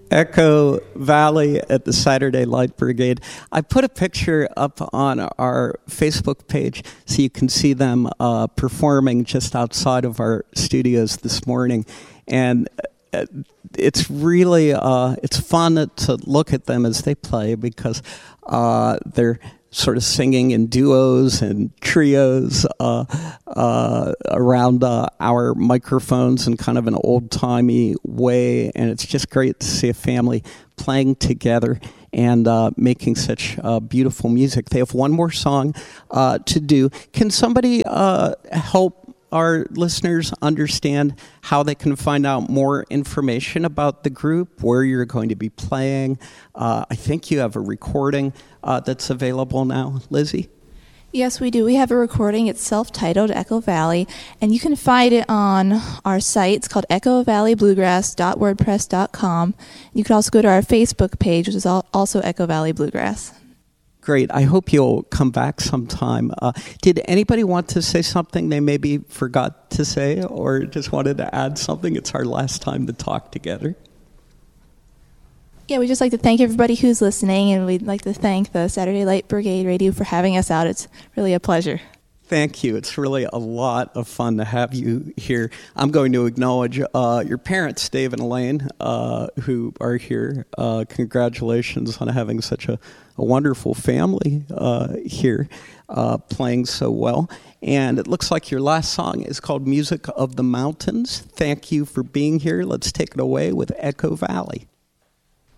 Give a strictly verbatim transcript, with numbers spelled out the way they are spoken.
Echo Valley at the Saturday Light Brigade. I put a picture up on our Facebook page so you can see them uh, performing just outside of our studios this morning. And uh, it's really, uh, it's fun to look at them as they play because uh, they're sort of singing in duos and trios uh, uh, around uh, our microphones in kind of an old-timey way, and it's just great to see a family playing together and uh, making such uh, beautiful music. They have one more song uh, to do. Can somebody uh, help our listeners understand how they can find out more information about the group, where you're going to be playing? Uh, I think you have a recording uh, that's available now. Lizzie? Yes, we do. We have a recording. It's self-titled Echo Valley, and you can find it on our site. It's called echo valley bluegrass dot wordpress dot com. You can also go to our Facebook page, which is also Echo Valley Bluegrass. Great. I hope you'll come back sometime. Uh, did anybody want to say something they maybe forgot to say or just wanted to add something? It's our last time to talk together. Yeah, we'd just like to thank everybody who's listening, and we'd like to thank the Saturday Light Brigade Radio for having us out. It's really a pleasure. Thank you. It's really a lot of fun to have you here. I'm going to acknowledge uh, your parents, Dave and Elaine, uh, who are here. Uh, congratulations on having such a, a wonderful family uh, here, uh, playing so well. And it looks like your last song is called Music of the Mountains. Thank you for being here. Let's take it away with Echo Valley.